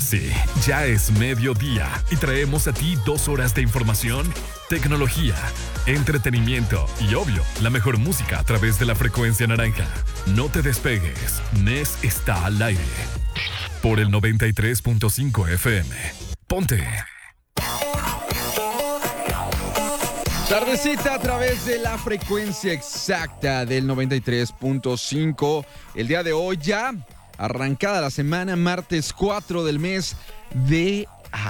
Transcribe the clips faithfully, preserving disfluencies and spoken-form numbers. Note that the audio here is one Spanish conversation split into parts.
Sí, ya es mediodía y traemos a ti dos horas de información, tecnología, entretenimiento y, obvio, la mejor música a través de la frecuencia naranja. No te despegues, Nes está al aire. Por el noventa y tres punto cinco F M. Ponte. Tardecita a través de la frecuencia exacta del noventa y tres punto cinco. El día de hoy ya, arrancada la semana, martes cuatro del mes de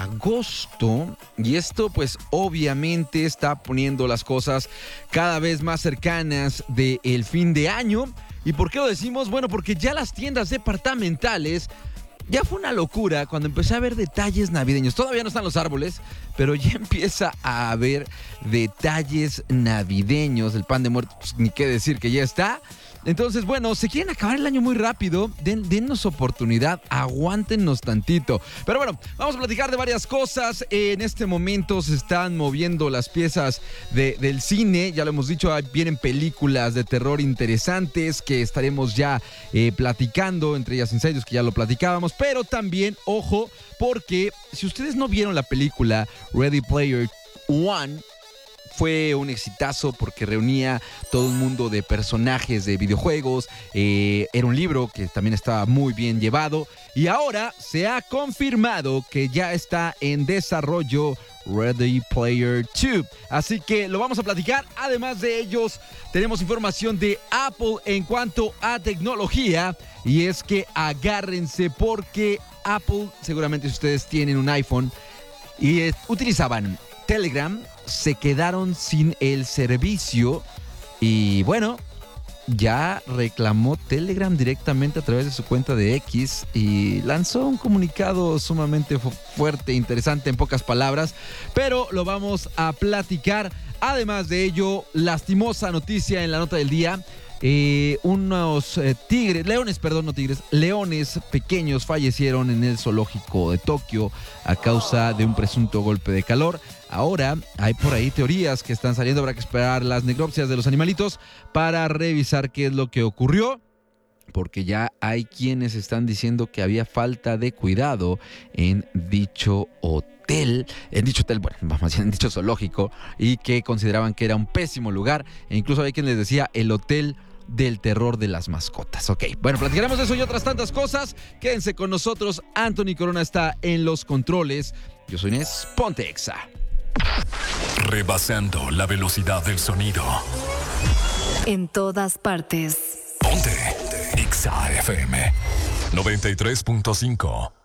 agosto. Y esto pues obviamente está poniendo las cosas cada vez más cercanas del fin de año. ¿Y por qué lo decimos? Bueno, porque ya las tiendas departamentales... Ya fue una locura cuando empecé a ver detalles navideños. Todavía no están los árboles, pero ya empieza a haber detalles navideños. El pan de muerto, pues, ni qué decir que ya está. Entonces, bueno, se quieren acabar el año muy rápido. Den, dennos oportunidad, aguántenos tantito. Pero bueno, vamos a platicar de varias cosas. En este momento se están moviendo las piezas de, del cine. Ya lo hemos dicho, vienen películas de terror interesantes que estaremos ya eh, platicando. Entre ellas Insidious, que ya lo platicábamos. Pero también, ojo, porque si ustedes no vieron la película Ready Player One, fue un exitazo porque reunía todo un mundo de personajes de videojuegos. Eh, era un libro que también estaba muy bien llevado. Y ahora se ha confirmado que ya está en desarrollo Ready Player dos. Así que lo vamos a platicar. Además de ellos, tenemos información de Apple en cuanto a tecnología. Y es que agárrense porque Apple, seguramente si ustedes tienen un iPhone y eh, utilizaban Telegram, se quedaron sin el servicio y bueno, ya reclamó Telegram directamente a través de su cuenta de X y lanzó un comunicado sumamente fu- fuerte, interesante en pocas palabras, pero lo vamos a platicar. Además de ello, lastimosa noticia en la nota del día. Eh, unos eh, tigres, leones, perdón, no tigres, leones pequeños fallecieron en el zoológico de Tokio a causa de un presunto golpe de calor. Ahora hay por ahí teorías que están saliendo, habrá que esperar las necropsias de los animalitos para revisar qué es lo que ocurrió, porque ya hay quienes están diciendo que había falta de cuidado en dicho hotel. en dicho hotel, bueno, más bien en dicho zoológico, y que consideraban que era un pésimo lugar, e incluso hay quien les decía el hotel del terror de las mascotas. Ok, bueno, platicaremos de eso y otras tantas cosas. Quédense con nosotros. Anthony Corona está en los controles. Yo soy Nes, ponte Exa. Rebasando la velocidad del sonido. En todas partes. Ponte Exa F M noventa y tres punto cinco.